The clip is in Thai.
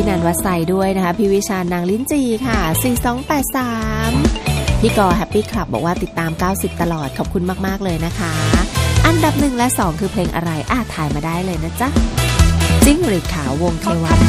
นันท์วัดไซด้วยนะคะพี่วิชาญนางลิ้นจีค่ะ4283พี่กอแฮปปี้คลับบอกว่าติดตาม90ตลอดขอบคุณมากๆเลยนะคะอันดับ1และ2คือเพลงอะไรถ่ายมาได้เลยนะจ๊ะจิ้งหรีดขาววงเทวัน